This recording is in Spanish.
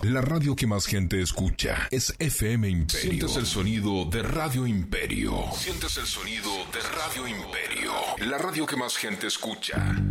La radio que más gente escucha es FM Imperio. Sientes el sonido de Radio Imperio. Sientes el sonido de Radio Imperio. La radio que más gente escucha.